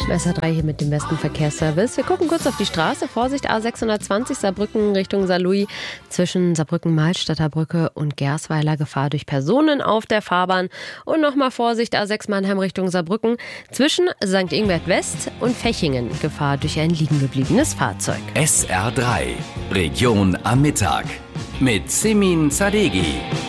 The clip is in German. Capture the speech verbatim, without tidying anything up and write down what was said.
S R drei hier mit dem besten Verkehrsservice. Wir gucken kurz auf die Straße. Vorsicht, A sechshundertzwanzig Saarbrücken Richtung Saarlouis. Zwischen Saarbrücken-Malstadter Brücke und Gersweiler Gefahr durch Personen auf der Fahrbahn. Und nochmal Vorsicht, A sechs Mannheim Richtung Saarbrücken. Zwischen Sankt Ingbert West und Fechingen Gefahr durch ein liegengebliebenes Fahrzeug. S R drei Region am Mittag mit Simin Zadegi.